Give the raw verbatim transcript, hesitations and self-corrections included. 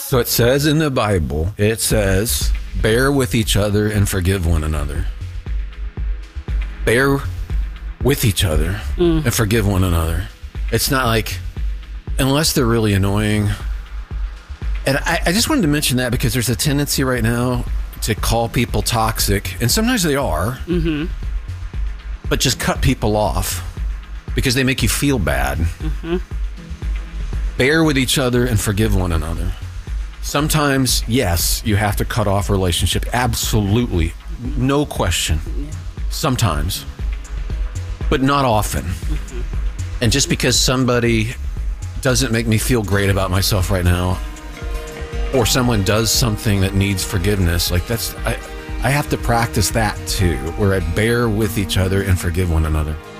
So it says in the Bible, it says, bear with each other and forgive one another. Bear with each other mm. and forgive one another. It's not like, unless they're really annoying. And I, I just wanted to mention that because there's a tendency right now to call people toxic, and sometimes they are, mm-hmm. but just cut people off because they make you feel bad. Mm-hmm. Bear with each other and forgive one another. Sometimes, yes, you have to cut off a relationship. Absolutely. No question. Yeah. Sometimes. But not often. Mm-hmm. And just because somebody doesn't make me feel great about myself right now, or someone does something that needs forgiveness, like that's, I, I have to practice that too, where I bear with each other and forgive one another.